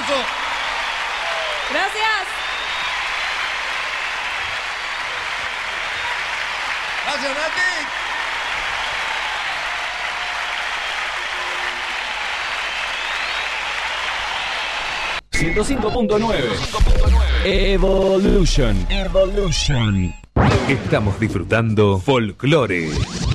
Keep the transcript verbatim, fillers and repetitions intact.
aplauso. Gracias. Gracias, Nati. ciento cinco punto nueve Evolution. Evolution. Estamos disfrutando Folklore.